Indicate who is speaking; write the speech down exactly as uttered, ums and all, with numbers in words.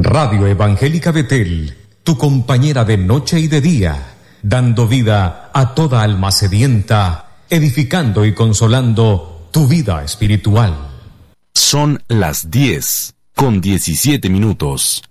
Speaker 1: Radio Evangélica Betel, tu compañera de noche y de día, dando vida a toda alma sedienta, edificando y consolando tu vida espiritual.
Speaker 2: Son las diez con diecisiete minutos.